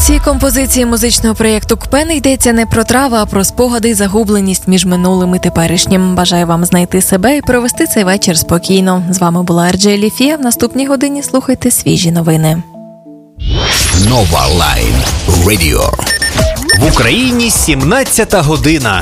цій композиції музичного проєкту «Купе» не йдеться не про трави, а про спогади і загубленість між минулим і теперішнім. Бажаю вам знайти себе і провести цей вечір спокійно. З вами була Ерджей Ліфія. В наступній годині слухайте свіжі новини. Нова Лайн Радіо. В Україні 17-та година.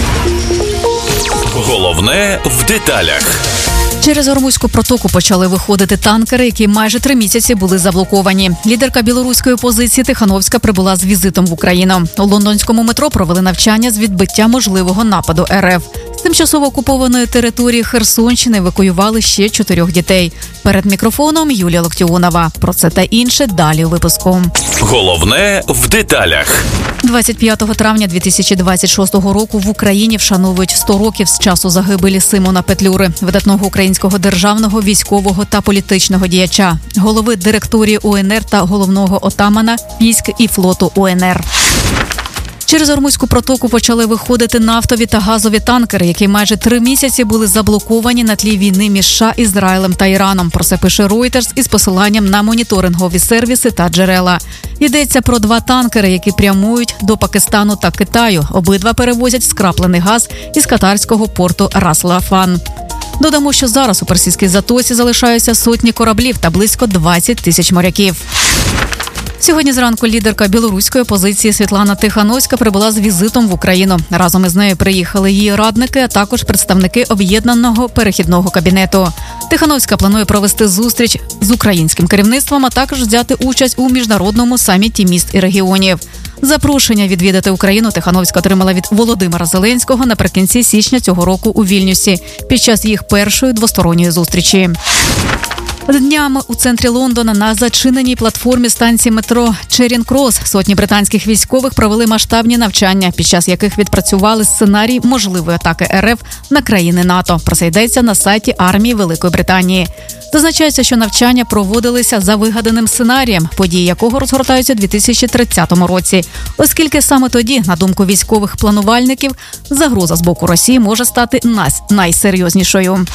Головне в деталях. Через Ормузьку протоку почали виходити танкери, які майже 3 місяці були заблоковані. Лідерка білоруської опозиції Тихановська прибула з візитом в Україну. У лондонському метро провели навчання з відбиття можливого нападу РФ. З тимчасово окупованої території Херсонщини евакуювали ще 4 дітей. Перед мікрофоном Юлія Локтіонова. Про це та інше далі у випуску. Головне в деталях. 25 травня 2026 року в Україні вшановують 100 років з часу загибелі Симона Петлюри, видатного українського державного, військового та політичного діяча, голови директорії УНР та головного отамана військ і флоту УНР. Через Ормузьку протоку почали виходити нафтові та газові танкери, які майже 3 місяці були заблоковані на тлі війни між США, Ізраїлем та Іраном. Про це пише Reuters із посиланням на моніторингові сервіси та джерела. Йдеться про 2 танкери, які прямують до Пакистану та Китаю. Обидва перевозять скраплений газ із катарського порту Рас-Лафан. Додамо, що зараз у Персидській затоці залишаються сотні кораблів та близько 20 тисяч моряків. Сьогодні зранку лідерка білоруської опозиції Світлана Тихановська прибула з візитом в Україну. Разом із нею приїхали її радники, а також представники об'єднаного перехідного кабінету. Тихановська планує провести зустріч з українським керівництвом, а також взяти участь у міжнародному саміті міст і регіонів. Запрошення відвідати Україну Тихановська отримала від Володимира Зеленського наприкінці січня цього року у Вільнюсі під час їх першої двосторонньої зустрічі. Днями у центрі Лондона на зачиненій платформі станції метро Черінг-Крос сотні британських військових провели масштабні навчання, під час яких відпрацювали сценарій можливої атаки РФ на країни НАТО. Про це йдеться на сайті армії Великої Британії. Зазначається, що навчання проводилися за вигаданим сценарієм, події якого розгортаються у 2030 році, оскільки саме тоді, на думку військових планувальників, загроза з боку Росії може стати найсерйознішою.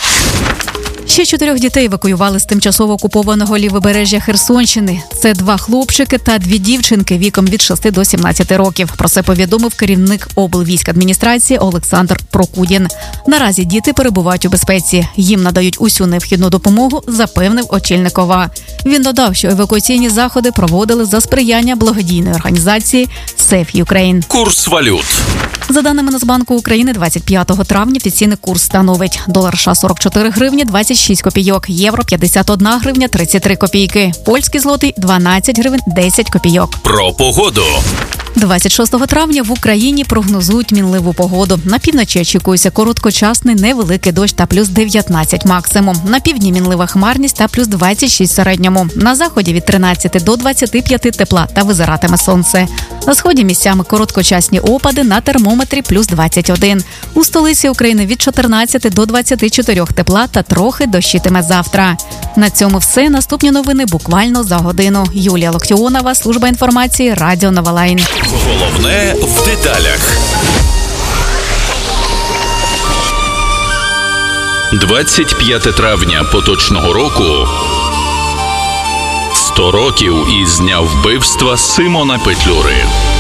Ще 4 дітей евакуювали з тимчасово окупованого лівобережжя Херсонщини. Це 2 хлопчики та 2 дівчинки віком від 6 до 17 років. Про це повідомив керівник облвійськадміністрації Олександр Прокудін. Наразі діти перебувають у безпеці. Їм надають усю необхідну допомогу, запевнив очільник ОВА. Він додав, що евакуаційні заходи проводили за сприяння благодійної організації Save Ukraine. Курс валют. За даними Нацбанку України, 25 травня офіційний курс становить долар США 44 гривні 26 копійок, євро 51 гривня 33 копійки, польський злотий 12 гривень 10 копійок. Про погоду. 26 травня в Україні прогнозують мінливу погоду. На півночі очікується короткочасний невеликий дощ та плюс 19 максимум. На півдні мінлива хмарність та плюс 26 в середньому. На заході від 13 до 25 тепла та визиратиме сонце. На сході місцями короткочасні опади, на термометрі плюс 21. У столиці України від 14 до 24 тепла та трохи дощитиме завтра. На цьому все. Наступні новини буквально за годину. Юлія Локтіонова, служба інформації, Радіо Нова Лайн. Головне в деталях. 25 травня поточного року. 100 років із дня вбивства Симона Петлюри.